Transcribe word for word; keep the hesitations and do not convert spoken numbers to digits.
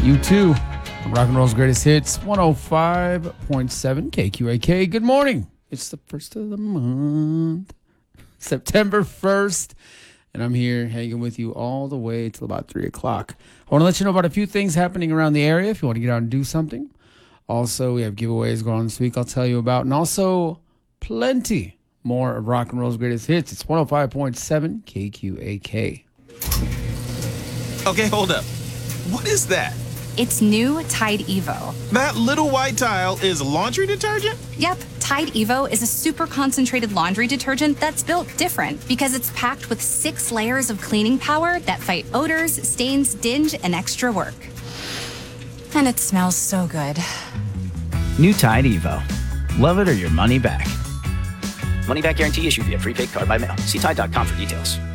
You too. Rock and Roll's Greatest Hits, one oh five point seven K Q A K. Good morning. It's the first of the month, September first, and I'm here hanging with you all the way till about three o'clock. I want to let you know about a few things happening around the area if you want to get out and do something. Also, we have giveaways going on this week I'll tell you about, and also plenty more of Rock and Roll's Greatest Hits. It's one oh five point seven K Q A K. Okay, hold up. What is that? It's new Tide Evo. That little white tile is laundry detergent? Yep, Tide Evo is a super concentrated laundry detergent that's built different because it's packed with six layers of cleaning power that fight odors, stains, dinge, and extra work. And it smells so good. New Tide Evo. Love it or your money back. Money back guarantee issued via prepaid card by mail. See Tide dot com for details.